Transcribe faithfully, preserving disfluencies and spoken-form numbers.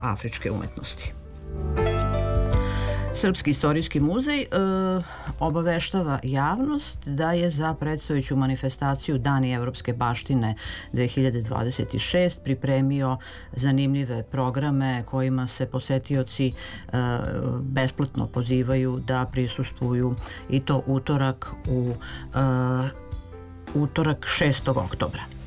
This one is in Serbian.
afričke umetnosti. Srpski istorijski muzej e, obaveštava javnost da je za predstojeću manifestaciju Dani evropske baštine dve hiljade dvadeset šest pripremio zanimljive programe kojima se posetioci e, besplatno pozivaju da prisustvuju, i to utorak u e, utorak šestog oktobra.